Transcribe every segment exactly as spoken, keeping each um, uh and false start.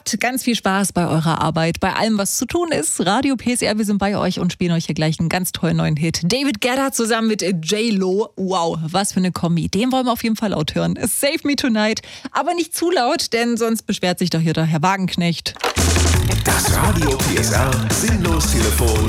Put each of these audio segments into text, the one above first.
Habt ganz viel Spaß bei eurer Arbeit, bei allem, was zu tun ist. Radio P S R, wir sind bei euch und spielen euch hier gleich einen ganz tollen neuen Hit. David Guetta zusammen mit J-Lo. Wow, was für eine Kombi. Den wollen wir auf jeden Fall laut hören. Save Me Tonight. Aber nicht zu laut, denn sonst beschwert sich doch hier der Herr Wagenknecht. Das Radio P S R Sinnlos-Telefon.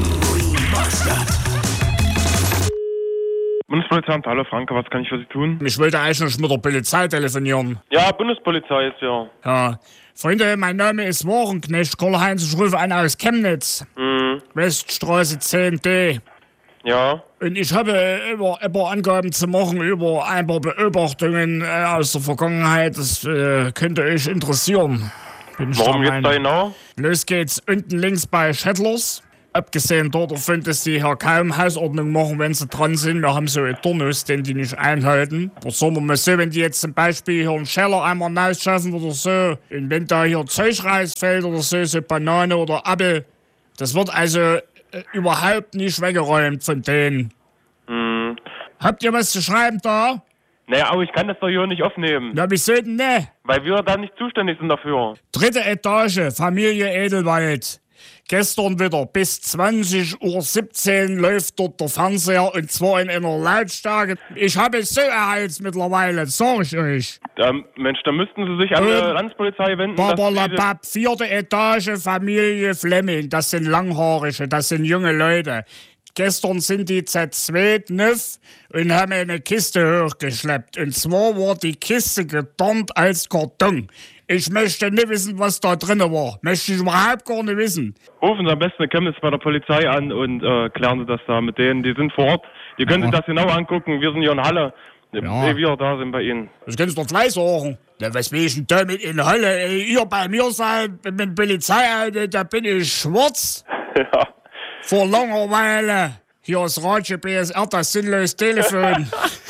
Bundespolizei, hallo Franke, was kann ich für Sie tun? Ich wollte eigentlich mit der Polizei telefonieren. Ja, Bundespolizei ist ja. Ja. Freunde, mein Name ist Wagenknecht, Karl-Heinz, ich rufe an aus Chemnitz. Mhm. Weststraße zehn D. Ja. Und ich habe immer, immer Angaben zu machen über ein paar Beobachtungen äh, aus der Vergangenheit. Das äh, könnte euch interessieren. Bin ich Warum da geht's da genau? Los geht's unten links bei Schettlers. Abgesehen dort davon, dass die hier kaum Hausordnung machen, wenn sie dran sind. Wir haben so einen Turnus, den die nicht einhalten. Aber sagen wir mal so, wenn die jetzt zum Beispiel hier einen Scheller einmal rausschaffen oder so, und wenn da hier Zeug rausfällt oder so, so Banane oder Apfel, das wird also äh, überhaupt nicht weggeräumt von denen. Mhm. Habt ihr was zu schreiben da? Naja, aber ich kann das doch hier nicht aufnehmen. Na, wieso denn ne? Weil wir da nicht zuständig sind dafür. Dritte Etage, Familie Edelwald. Gestern wieder bis zwanzig Uhr siebzehn läuft dort der Fernseher und zwar in einer Lautstärke. Ich habe es so erheizt mittlerweile, sag ich euch. Ähm, Mensch, da müssten Sie sich an die Ähm, Landespolizei wenden. Babalabab, vierte Etage, Familie Flemming. Das sind Langhaarige, das sind junge Leute. Gestern sind die Z zwei Nüff und haben eine Kiste hochgeschleppt. Und zwar war die Kiste gedornt als Karton. Ich möchte nicht wissen, was da drin war. Möchte ich überhaupt gar nicht wissen. Rufen Sie am besten in Chemnitz bei der Polizei an und äh, klären Sie das da mit denen. Die sind vor Ort. Die können Ja. sich das genau angucken. Wir sind hier in Halle. Ja. Ehe wir da sind bei Ihnen. Das kannst du doch gleich sagen. Ja, was will ich denn damit in Halle? Äh, Ihr bei mir seid mit der Polizei, äh, da bin ich schwarz. Ja. Vor langer Weile. Hier ist Radio P S R, das sinnlos Telefon.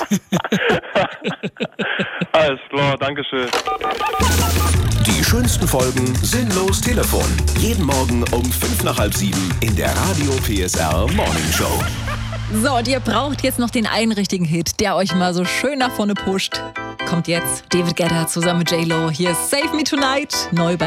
Alles klar, Dankeschön. Die schönsten Folgen Sinnlos Telefon. Jeden Morgen um fünf nach halb sieben in der Radio P S R Morning Show. So, und ihr braucht jetzt noch den einen richtigen Hit, der euch mal so schön nach vorne pusht. Kommt jetzt David Guetta zusammen mit J-Lo. Hier ist Save Me Tonight, neu bei